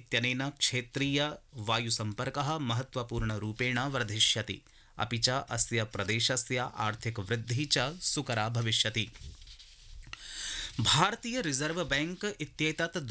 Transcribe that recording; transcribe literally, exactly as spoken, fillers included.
इत्यनेन क्षेत्रीय वायुसम्पर्कः महत्वपूर्णरूपेण वर्धिष्यति, अपि च अस्य प्रदेशस्य आर्थिकवृद्धिः च सुकरा भविष्यति। भारतीय रिजर्व बैंक इत्येतत्